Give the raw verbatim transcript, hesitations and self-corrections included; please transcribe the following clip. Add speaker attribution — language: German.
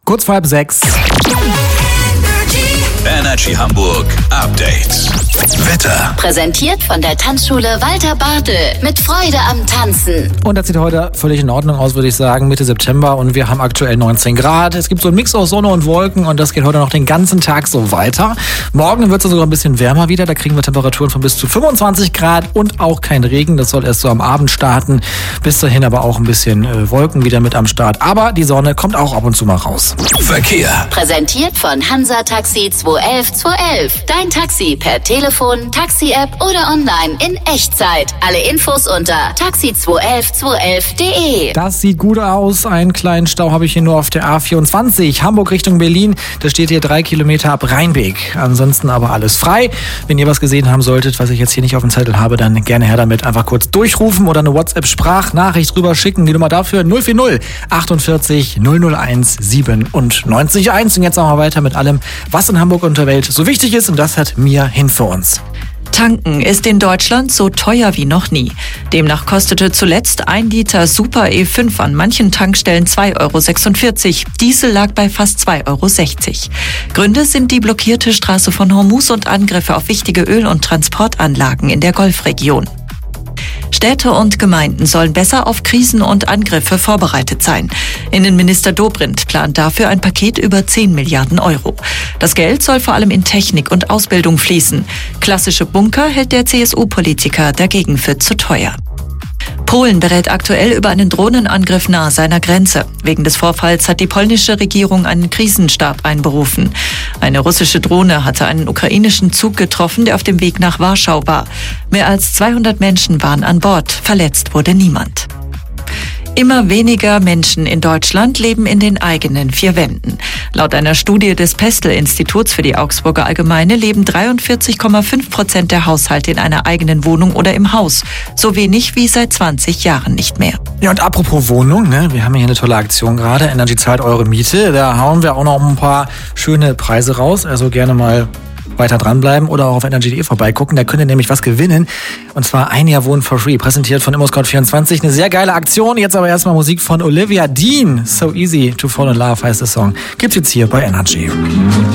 Speaker 1: Kurz vor halb sechs.
Speaker 2: Energy Hamburg Update. Wetter.
Speaker 3: Präsentiert von der Tanzschule Walter Bartel. Mit Freude am Tanzen.
Speaker 1: Und das sieht heute völlig in Ordnung aus, würde ich sagen, Mitte September. Und wir haben aktuell neunzehn Grad. Es gibt so einen Mix aus Sonne und Wolken und das geht heute noch den ganzen Tag so weiter. Morgen wird es sogar ein bisschen wärmer wieder. Da kriegen wir Temperaturen von bis zu fünfundzwanzig Grad und auch kein Regen. Das soll erst so am Abend starten. Bis dahin aber auch ein bisschen äh, Wolken wieder mit am Start. Aber die Sonne kommt auch ab und zu mal raus.
Speaker 2: Verkehr.
Speaker 3: Präsentiert von Hansa Taxi zwei elf zwei elf. Dein Taxi per Telefon, Taxi-App oder online in Echtzeit. Alle Infos unter taxi zwei elf zwei elf punkt de.
Speaker 1: Das sieht gut aus. Einen kleinen Stau habe ich hier nur auf der A vierundzwanzig. Hamburg Richtung Berlin. Da steht hier drei Kilometer ab Rheinbeek. Ansonsten aber alles frei. Wenn ihr was gesehen haben solltet, was ich jetzt hier nicht auf dem Zettel habe, dann gerne her damit. Einfach kurz durchrufen oder eine WhatsApp-Sprachnachricht rüber schicken. Die Nummer dafür null vier null achtundvierzig null null eins siebenundneunzig eins. Und jetzt machen wir weiter mit allem, was in Hamburg und der Welt so wichtig ist. Und das hat Mia hin für uns.
Speaker 4: Tanken ist in Deutschland so teuer wie noch nie. Demnach kostete zuletzt ein Liter Super E fünf an manchen Tankstellen zwei Euro sechsundvierzig. Diesel lag bei fast zwei Euro sechzig. Gründe sind die blockierte Straße von Hormuz und Angriffe auf wichtige Öl- und Transportanlagen in der Golfregion. Städte und Gemeinden sollen besser auf Krisen und Angriffe vorbereitet sein. Innenminister Dobrindt plant dafür ein Paket über zehn Milliarden Euro. Das Geld soll vor allem in Technik und Ausbildung fließen. Klassische Bunker hält der C S U-Politiker dagegen für zu teuer. Polen berät aktuell über einen Drohnenangriff nahe seiner Grenze. Wegen des Vorfalls hat die polnische Regierung einen Krisenstab einberufen. Eine russische Drohne hatte einen ukrainischen Zug getroffen, der auf dem Weg nach Warschau war. Mehr als zweihundert Menschen waren an Bord. Verletzt wurde niemand. Immer weniger Menschen in Deutschland leben in den eigenen vier Wänden. Laut einer Studie des Pestel-Instituts für die Augsburger Allgemeine leben dreiundvierzig Komma fünf Prozent der Haushalte in einer eigenen Wohnung oder im Haus. So wenig wie seit zwanzig Jahren nicht mehr.
Speaker 1: Ja, und apropos Wohnung, ne? Wir haben hier eine tolle Aktion gerade. Energy zahlt eure Miete. Da hauen wir auch noch ein paar schöne Preise raus. Also gerne mal weiter dranbleiben oder auch auf energy punkt de vorbeigucken. Da könnt ihr nämlich was gewinnen. Und zwar ein Jahr Wohnen for free. Präsentiert von ImmoScout vierundzwanzig. Eine sehr geile Aktion. Jetzt aber erstmal Musik von Olivia Dean. So easy to fall in love heißt der Song. Gibt's jetzt hier bei Energy.